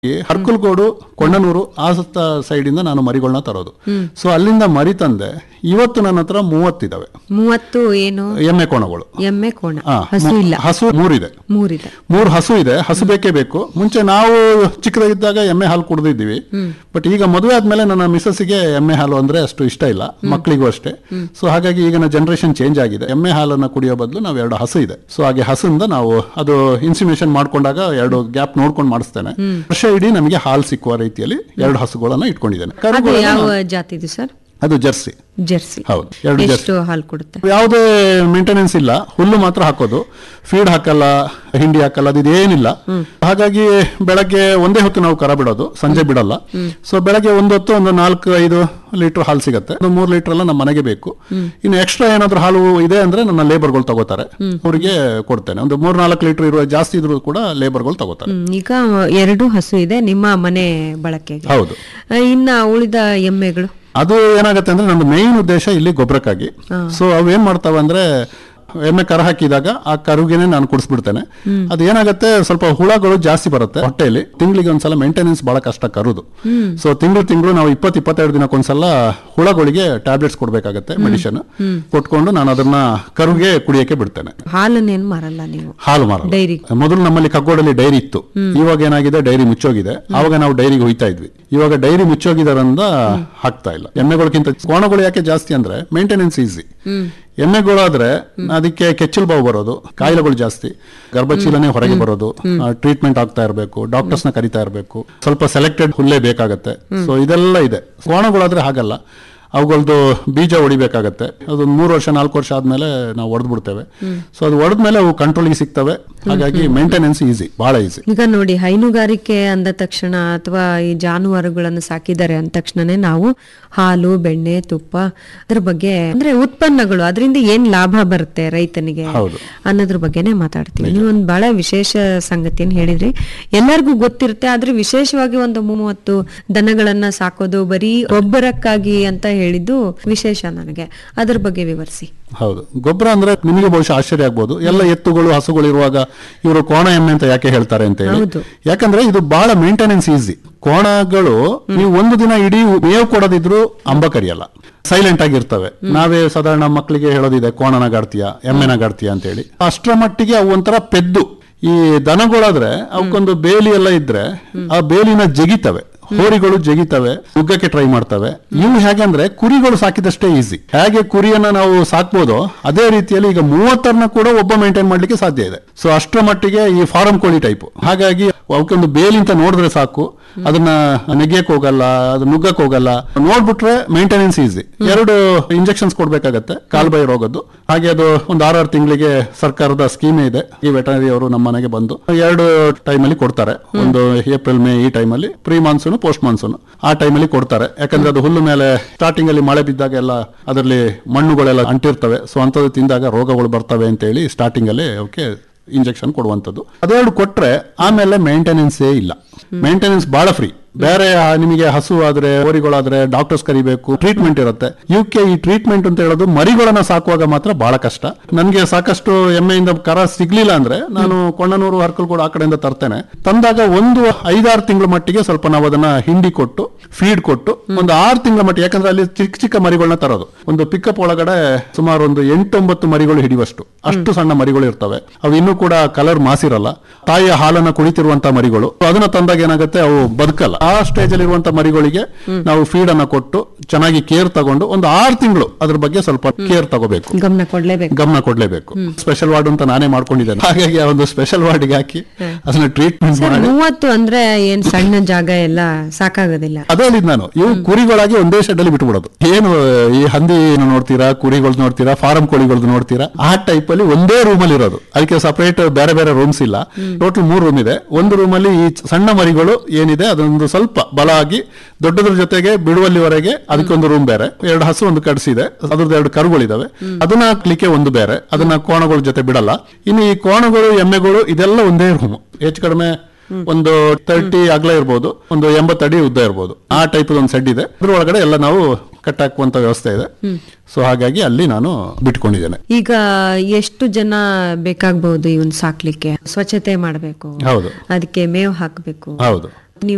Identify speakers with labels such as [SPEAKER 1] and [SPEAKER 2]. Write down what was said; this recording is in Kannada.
[SPEAKER 1] ಹರ್ಕಲ್ಗೋಡು, ಕೊಂಡನೂರು ಆ ಸೈಡ್ ಇಂದ ನಾನು ಮರಿಗಳನ್ನ ತರೋದು. ಸೊ ಅಲ್ಲಿಂದ ಮರಿ ತಂದೆ. ಇವತ್ತು ನನ್ನ ಹತ್ರ 30 ಇದಾವೆ.
[SPEAKER 2] 30 ಏನು
[SPEAKER 1] ಎಮ್ಮೆ ಕೋಣಗಳು.
[SPEAKER 2] ಎಮ್ಮೆ ಕೋಣ. ಹಸು ಇಲ್ಲ.
[SPEAKER 1] ಹಸು 3 ಇದೆ. 3 ಹಸು ಇದೆ. ಹಸು ಬೇಕೇ ಬೇಕು. ಮುಂಚೆ ನಾವು ಚಿಕ್ಕದಾಗಿದ್ದಾಗ ಎಮ್ಮೆ ಹಾಲು ಕುಡಿದಿದ್ದೀವಿ. ಬಟ್ ಈಗ ಮದುವೆ ಆದ್ಮೇಲೆ ನನ್ನ ಮಿಸಸ್ಸಿಗೆ ಎಮ್ಮೆ ಹಾಲು ಅಂದ್ರೆ ಅಷ್ಟು ಇಷ್ಟ ಇಲ್ಲ, ಮಕ್ಕಳಿಗೂ ಅಷ್ಟೇ. ಸೊ ಹಾಗಾಗಿ ಈಗಿನ ಜನರೇಷನ್ ಚೇಂಜ್ ಆಗಿದೆ. ಎಮ್ಮೆ ಹಾಲನ್ನ ಕುಡಿಯೋ ಬದಲು ನಾವು 2 ಹಸು ಇದೆ. ಸೊ ಹಾಗೆ ಹಸುಯಿಂದ ನಾವು ಅದು ಇನ್ಸಿಮೇಷನ್ ಮಾಡ್ಕೊಂಡಾಗ 2 ಗ್ಯಾಪ್ ನೋಡ್ಕೊಂಡು ಮಾಡಿಸ್ತೇನೆ. ವರ್ಷ ಇಡೀ ನಮಗೆ ಹಾಲು ಸಿಕ್ಕುವ ರೀತಿಯಲ್ಲಿ 2 ಹಸುಗಳನ್ನ ಇಟ್ಕೊಂಡಿದ್ದೇನೆ.
[SPEAKER 2] ಯಾವ ಜಾತಿದು ಸರ್?
[SPEAKER 1] ಅದು ಜರ್ಸಿ. ಹೌದು, 2
[SPEAKER 2] ಎಷ್ಟು ಹಾಲು ಕೊಡುತ್ತೆ?
[SPEAKER 1] ಯಾವುದೇ ಮೇಂಟೆನೆನ್ಸ್ ಇಲ್ಲ, ಹುಲ್ಲು ಮಾತ್ರ ಹಾಕೋದು, ಫೀಡ್ ಹಾಕಲ್ಲ, ಹಿಂಡಿ ಹಾಕಲ್ಲ, ಅದೇನಿಲ್ಲ. ಹಾಗಾಗಿ ಬೆಳಗ್ಗೆ ಒಂದೇ ಹೊತ್ತು ನಾವು ಕರ ಬಿಡೋದು, ಸಂಜೆ ಬಿಡಲ್ಲ. ಸೊ ಬೆಳಗ್ಗೆ ಒಂದು ಹೊತ್ತು ಒಂದು 4-5 ಲೀಟರ್ ಹಾಲು ಸಿಗುತ್ತೆ. 3 ಲೀಟರ್ ಎಲ್ಲ ನಮ್ಮ ಮನೆಗೆ ಬೇಕು. ಇನ್ನು ಎಕ್ಸ್ಟ್ರಾ ಏನಾದ್ರೂ ಹಾಲು ಇದೆ ಅಂದ್ರೆ ನನ್ನ ಲೇಬರ್ಗಳು ತಗೋತಾರೆ, ಅವರಿಗೆ ಕೊಡ್ತೇನೆ. ಒಂದು 3-4 ಲೀಟರ್ ಇರುವ ಜಾಸ್ತಿ ಇದ್ರೂ ಕೂಡ ಲೇಬರ್ಗಳು ತಗೋತಾರೆ.
[SPEAKER 2] ಈಗ 2 ಹಸು ಇದೆ ನಿಮ್ಮ ಮನೆ ಬಳಕೆಗೆ.
[SPEAKER 1] ಹೌದು.
[SPEAKER 2] ಇನ್ನ ಉಳಿದ ಎಮ್ಮೆಗಳು?
[SPEAKER 1] ಅದು ಏನಾಗುತ್ತೆ ಅಂದ್ರೆ ನನ್ನ ಮೇನ್ ಉದ್ದೇಶ ಇಲ್ಲಿ ಗೊಬ್ಬರಕ್ಕಾಗಿ. ಸೊ ಅವೇನ್ ಮಾಡ್ತಾವೆ ಅಂದ್ರೆ ಎಮ್ಮೆ ಕರ ಹಾಕಿದಾಗ ಆ ಕರುಗೆನೆ ನಾನು ಕುಡಿಸ್ಬಿಡ್ತೇನೆ. ಅದು ಏನಾಗುತ್ತೆ, ಸ್ವಲ್ಪ ಹುಳಗಳು ಜಾಸ್ತಿ ಬರುತ್ತೆ ಹೊಟ್ಟೆಯಲ್ಲಿ. ತಿಂಗಳಿಗೆ ಒಂದ್ಸಲ ಮೇಂಟೆನೆನ್ಸ್ ಬಹಳ ಕಷ್ಟ ಕರುದು. ಸೊ ತಿಂಗಳು ನಾವು 20-22 ದಿನಕ್ಕೊಂದ್ಸಲ ಹುಳಗಳಿಗೆ ಟ್ಯಾಬ್ಲೆಟ್ಸ್ ಕೊಡ್ಬೇಕಾಗತ್ತೆ, ಮೆಡಿಸಿನ್ ಕೊಟ್ಕೊಂಡು ನಾನು ಅದನ್ನ ಕರುಗೆ ಕುಡಿಯಕ್ಕೆ ಬಿಡ್ತೇನೆ.
[SPEAKER 2] ಹಾಲನ್ನೇನು ಮಾರಲ್ಲ ನೀವು?
[SPEAKER 1] ಹಾಲು ಮಾರಲ್ಲ.
[SPEAKER 2] ಡೈರಿ
[SPEAKER 1] ಮೊದಲು ನಮ್ಮಲ್ಲಿ ಕಗ್ಗೋಡಲ್ಲಿ ಡೈರಿ ಇತ್ತು. ಇವಾಗ ಏನಾಗಿದೆ, ಡೈರಿ ಮುಚ್ಚೋಗಿದೆ. ಆವಾಗ ನಾವು ಡೈರಿಗೆ ಹೋಯ್ತಾ ಇದ್ವಿ. ಇವಾಗ ಡೈರಿ ಮುಚ್ಚೋಗಿದಾರಂದ ಹಾಕ್ತಾ ಇಲ್ಲ. ಎಮ್ಮೆಗಳಕ್ಕಿಂತ ಕೋಣಗಳು ಯಾಕೆ ಜಾಸ್ತಿ ಅಂದ್ರೆ ಮೇಂಟೆನೆನ್ಸ್ ಈಸಿ. ಎಮ್ಮೆಗಳಾದ್ರೆ ಅದಕ್ಕೆ ಕೆಚ್ಚಲು ಬಾವು ಬರೋದು, ಕಾಯಿಲೆಗಳು ಜಾಸ್ತಿ, ಗರ್ಭಚೀಲನೆ ಹೊರಗೆ ಬರೋದು, ಟ್ರೀಟ್ಮೆಂಟ್ ಆಗ್ತಾ ಇರಬೇಕು, ಡಾಕ್ಟರ್ಸ್ ನ ಕರಿತಾ ಇರಬೇಕು, ಸ್ವಲ್ಪ ಸೆಲೆಕ್ಟೆಡ್ ಹುಲ್ಲೇ ಬೇಕಾಗತ್ತೆ. ಸೊ ಇದೆಲ್ಲ ಇದೆ. ಕೋಣಗಳಾದ್ರೆ ಹಾಗಲ್ಲ, ಅವುಗಳದ್ದು ಬೀಜ ಹೊಡಿಬೇಕಾಗತ್ತೆ. ಅದು 3 ವರ್ಷ 4 ವರ್ಷ ಆದ್ಮೇಲೆ ನಾವು ಹೊಡೆದ್ ಬಿಡ್ತೇವೆ. ಸೊ ಅದು ಹೊಡೆದ್ಮೇಲೆ ಅವು ಕಂಟ್ರೋಲ್ಗೆ ಸಿಗ್ತವೆ. ಹಾಗಾಗಿ ಮೇಂಟೆನೆನ್ಸ್ ಈಸಿ, ಬಹಳ ಈಸಿ.
[SPEAKER 2] ಈಗ ನೋಡಿ, ಹೈನುಗಾರಿಕೆ ಅಂದ ತಕ್ಷಣ ಅಥವಾ ಈ ಜಾನುವಾರುಗಳನ್ನು ಸಾಕಿದ್ದಾರೆ ಅಂದ ತಕ್ಷಣನೇ ನಾವು ಹಾಲು, ಬೆಣ್ಣೆ, ತುಪ್ಪ, ಅದ್ರ ಬಗ್ಗೆ ಅಂದ್ರೆ ಉತ್ಪನ್ನಗಳು, ಅದರಿಂದ ಏನ್ ಲಾಭ ಬರುತ್ತೆ ರೈತನಿಗೆ ಅನ್ನೋದ್ರ ಬಗ್ಗೆನೆ ಮಾತಾಡ್ತೀವಿ. ನೀವು ಒಂದು ಬಹಳ ವಿಶೇಷ ಸಂಗತಿಯನ್ನು ಹೇಳಿದ್ರಿ. ಎಲ್ಲರಿಗೂ ಗೊತ್ತಿರುತ್ತೆ, ಆದ್ರೆ ವಿಶೇಷವಾಗಿ ಒಂದು 30 ದನಗಳನ್ನ ಸಾಕೋದು ಬರೀ ಗೊಬ್ಬರಕ್ಕಾಗಿ ಅಂತ ಹೇಳಿದ್ದು ವಿಶೇಷ. ನನಗೆ ಅದ್ರ ಬಗ್ಗೆ ವಿವರಿಸಿ.
[SPEAKER 1] ಹೌದು, ಗೊಬ್ಬರ ಅಂದ್ರೆ ನಿಮಗೆ ಬಹುಶಃ ಆಶ್ಚರ್ಯ ಆಗ್ಬೋದು, ಎಲ್ಲ ಎತ್ತುಗಳು ಹಸುಗಳು ಇರುವಾಗ ಇವರು ಕೋಣ ಎಮ್ಮೆ ಅಂತ ಯಾಕೆ ಹೇಳ್ತಾರೆ ಅಂತ ಹೇಳಿ. ಯಾಕಂದ್ರೆ ಇದು ಬಹಳ ಮೇಂಟೆನೆನ್ಸ್ ಈಸಿ. ಕೋಣಗಳು ನೀವು ಒಂದು ದಿನ ಇಡೀ ಮೇವು ಕೊಡೋದಿದ್ರು ಅಂಬ ಕರಿಯಲ್ಲ, ಸೈಲೆಂಟ್ ಆಗಿರ್ತವೆ. ನಾವೇ ಸಾಧಾರಣ ಮಕ್ಕಳಿಗೆ ಹೇಳೋದಿದೆ, ಕೋಣನಗಾಡ್ತೀಯ, ಎಮ್ಮೆನಗಾಡ್ತೀಯ ಅಂತ ಹೇಳಿ. ಅಷ್ಟರ ಮಟ್ಟಿಗೆ ಅವು ಒಂಥರ ಪೆದ್ದು. ಈ ದನಗಳಾದ್ರೆ ಅವಕ್ಕೊಂದು ಬೇಲಿ ಎಲ್ಲ ಇದ್ರೆ ಆ ಬೇಲಿನ ಜಗಿತವೆ, ಹೋರಿಗಳು ಜಗಿತವೆ, ನುಗ್ಗಕ್ಕೆ ಟ್ರೈ ಮಾಡ್ತವೆ. ಇವು ಹೇಗಂದ್ರೆ ಕುರಿಗಳು ಸಾಕಿದಷ್ಟೇ ಈಸಿ. ಹೇಗೆ ಕುರಿಯನ್ನ ನಾವು ಸಾಕ್ಬೋದೋ ಅದೇ ರೀತಿಯಲ್ಲಿ ಈಗ 30 ಕೂಡ ಒಬ್ಬ ಮೇಂಟೈನ್ ಮಾಡ್ಲಿಕ್ಕೆ ಸಾಧ್ಯ ಇದೆ. ಸೊ ಅಷ್ಟರ ಮಟ್ಟಿಗೆ ಈ ಫಾರಂ ಕೋಳಿ ಟೈಪ್. ಹಾಗಾಗಿ ಅವಕ್ಕೊಂದು ಬೇಲಿ ಅಂತ ನೋಡಿದ್ರೆ ಸಾಕು, ಅದನ್ನ ನೆಗೆಯಕ್ ಹೋಗಲ್ಲ, ಅದು ನುಗ್ಗಕ್ ಹೋಗಲ್ಲ. ನೋಡ್ಬಿಟ್ರೆ ಮೇಂಟೆನೆನ್ಸ್ ಈಸಿ. 2 ಇಂಜೆಕ್ಷನ್ಸ್ ಕೊಡ್ಬೇಕಾಗತ್ತೆ ಕಾಲ್ಬಾಯಿ ರೋಗದ್ದು. ಹಾಗೆ ಅದು ಒಂದು 6 ತಿಂಗಳಿಗೆ ಸರ್ಕಾರದ ಸ್ಕೀಮೇ ಇದೆ. ಈ ವೆಟನರಿ ಅವರು ನಮ್ಮ ಮನೆಗೆ ಬಂದು 2 ಟೈಮಲ್ಲಿ ಕೊಡ್ತಾರೆ. ಒಂದು ಏಪ್ರಿಲ್ ಮೇ ಈ ಟೈಮಲ್ಲಿ, ಪ್ರೀ ಮಾನ್ಸೂನ್ ಪೋಸ್ಟ್ ಮಾನ್ಸೂನ್ ಆ ಟೈಮಲ್ಲಿ ಕೊಡ್ತಾರೆ. ಯಾಕಂದ್ರೆ ಅದು ಹುಲ್ಲು ಮೇಲೆ ಸ್ಟಾರ್ಟಿಂಗ್ ಅಲ್ಲಿ ಮಳೆ ಬಿದ್ದಾಗ ಎಲ್ಲ ಅದರಲ್ಲಿ ಮಣ್ಣುಗಳೆಲ್ಲ ಅಂಟಿರ್ತವೆ. ಸೊ ಅಂತದ್ದು ತಿಂದಾಗ ರೋಗಗಳು ಬರ್ತವೆ ಅಂತ ಹೇಳಿ ಸ್ಟಾರ್ಟಿಂಗ್ ಅಲ್ಲಿ ಅವಕ್ಕೆ ಇಂಜೆಕ್ಷನ್ ಕೊಡುವಂಥದ್ದು. ಅದೆರಡು ಕೊಟ್ರೆ ಆಮೇಲೆ ಮೇಂಟೆನೆನ್ಸೇ ಇಲ್ಲ. ಮೇಂಟೆನೆನ್ಸ್ ಬಹಳ ಫ್ರೀ. ಬೇರೆ ನಿಮಗೆ ಹಸು ಆದ್ರೆ, ಹೋರಿಗಳಾದ್ರೆ ಡಾಕ್ಟರ್ಸ್ ಕರಿಬೇಕು, ಟ್ರೀಟ್ಮೆಂಟ್ ಇರುತ್ತೆ. ಇವಕ್ಕೆ ಈ ಟ್ರೀಟ್ಮೆಂಟ್ ಅಂತ ಹೇಳೋದು ಮರಿಗಳನ್ನ ಸಾಕುವಾಗ ಮಾತ್ರ ಬಹಳ ಕಷ್ಟ. ನನಗೆ ಸಾಕಷ್ಟು ಎಮ್ಮೆಯಿಂದ ಕರ ಸಿಗ್ಲಿಲ್ಲ ಅಂದ್ರೆ ನಾನು ಕೊಂಡನೂರು, ಹರ್ಕಲ್ಗೋಡು ಆ ಕಡೆಯಿಂದ ತರ್ತೇನೆ. ತಂದಾಗ ಒಂದು 5-6 ತಿಂಗಳ ಮಟ್ಟಿಗೆ ಸ್ವಲ್ಪ ನಾವು ಅದನ್ನ ಹಿಂಡಿ ಕೊಟ್ಟು, ಫೀಡ್ ಕೊಟ್ಟು, ಒಂದು 6 ತಿಂಗಳ ಮಟ್ಟಿಗೆ, ಯಾಕಂದ್ರೆ ಅಲ್ಲಿ ಚಿಕ್ಕ ಚಿಕ್ಕ ಮರಿಗಳನ್ನ ತರೋದು. ಒಂದು ಪಿಕಪ್ ಒಳಗಡೆ ಸುಮಾರು ಒಂದು 8-9 ಮರಿಗಳು ಹಿಡಿಯುವಷ್ಟು, ಅಷ್ಟು ಸಣ್ಣ ಮರಿಗಳು ಇರ್ತವೆ. ಅವು ಇನ್ನೂ ಕೂಡ ಕಲರ್ ಮಾಸಿರಲ್ಲ. ತಾಯಿಯ ಹಾಲನ್ನ ಕುಡಿತಿರುವಂತಹ ಮರಿಗಳು. ಅದನ್ನ ತಂದಾಗ ಏನಾಗುತ್ತೆ, ಅವು ಬದುಕಲ್ಲ. ಆ ಸ್ಟೇಜ್ ಅಲ್ಲಿ ಇರುವಂತಹ ಮರಿಗಳಿಗೆ ನಾವು ಫೀಡ್ ಅನ್ನ ಕೊಟ್ಟು ಚೆನ್ನಾಗಿ ಕೇರ್ ತಗೊಂಡು ಒಂದು 6 ತಿಂಗಳು ಅದ್ರ ಬಗ್ಗೆ ಸ್ವಲ್ಪ ಕೇರ್ ತಗೋಬೇಕು, ಗಮನ ಕೊಡ್ಲೇಬೇಕು. ಸ್ಪೆಷಲ್ ವಾರ್ಡ್ ಅಂತ ನಾನೇ ಮಾಡ್ಕೊಂಡಿದ್ದೇನೆ. ಹಾಗಾಗಿ ಆ ಒಂದು ಸ್ಪೆಷಲ್ ವಾರ್ಡ್ ಗೆ ಹಾಕಿ ಅದನ್ನ ಟ್ರೀಟ್ಮೆಂಟ್ ಮಾಡಿ.
[SPEAKER 2] 30 ಅಂದ್ರೆ ಏನ್ ಸಣ್ಣ ಜಾಗ ಎಲ್ಲ ಸಾಕಾಗೋದಿಲ್ಲ.
[SPEAKER 1] ಅದೇ ನಾನು ಇವು ಕುರಿಗಳಾಗಿ ಒಂದೇ ಶೆಡ್ ಅಲ್ಲಿ ಬಿಟ್ಬಿಡೋದು. ಏನು ಈ ಹಂದಿ ನೋಡ್ತೀರಾ, ಕುರಿಗಳು ನೋಡ್ತೀರಾ, ಫಾರಂ ಕೋಳಿಗಳದ್ದು ನೋಡ್ತೀರಾ, ಆ ಟೈಪ್ ಅಲ್ಲಿ ಒಂದೇ ರೂಮ್ ಅಲ್ಲಿ ಇರೋದು. ಅದಕ್ಕೆ ಸಪರೇಟ್ ಬೇರೆ ಬೇರೆ ರೂಮ್ಸ್ ಇಲ್ಲ. ಟೋಟಲ್ 3 ರೂಮ್ ಇದೆ. ಒಂದು ರೂಮ್ ಅಲ್ಲಿ ಈ ಸಣ್ಣ ಮರಿಗಳು ಏನಿದೆ ಅದೊಂದು ಸ್ವಲ್ಪ ಬಲ ಆಗಿ ದೊಡ್ಡದ್ರ ಜೊತೆಗೆ ಬಿಡುವಲ್ಲಿವರೆಗೆ ಅದಕ್ಕೊಂದು ರೂಮ್ ಬೇರೆ. 2 ಹಸು ಒಂದು ಕಡಿಸಿದೆ, ಅದ್ರದ್ದು 2 ಕರುಗಳಿದಾವೆ. ಅದನ್ನ ಹಾಕ್ಲಿಕ್ಕೆ ಒಂದು ಬೇರೆ, ಅದನ್ನ ಕೋಣಗಳ ಜೊತೆ ಬಿಡಲ್ಲ. ಇನ್ನು ಈ ಕೋಣಗಳು, ಎಮ್ಮೆಗಳು ಇದೆಲ್ಲ ಒಂದೇ ರೂಮ್. ಹೆಚ್ಚು ಕಡಿಮೆ ಒಂದು 30 ಅಗಲ ಇರ್ಬೋದು, ಒಂದು 80 ಅಡಿ ಉದ್ದ ಇರ್ಬೋದು. ಆ ಟೈಪ್ ಒಂದು ಸೆಡ್ ಇದೆ. ಅದ್ರ ಒಳಗಡೆ ಎಲ್ಲ ನಾವು ಕಟ್ಟಾಕುವಂತ ವ್ಯವಸ್ಥೆ ಇದೆ. ಸೊ ಹಾಗಾಗಿ ಅಲ್ಲಿ ನಾನು ಬಿಟ್ಕೊಂಡಿದ್ದೇನೆ.
[SPEAKER 2] ಈಗ ಎಷ್ಟು ಜನ ಬೇಕಾಗಬಹುದು ಇವನ್ ಸಾಕ್ಲಿಕ್ಕೆ? ಸ್ವಚ್ಛತೆ ಮಾಡಬೇಕು,
[SPEAKER 1] ಹೌದು,
[SPEAKER 2] ಅದಕ್ಕೆ ಮೇವು ಹಾಕಬೇಕು,
[SPEAKER 1] ಹೌದು,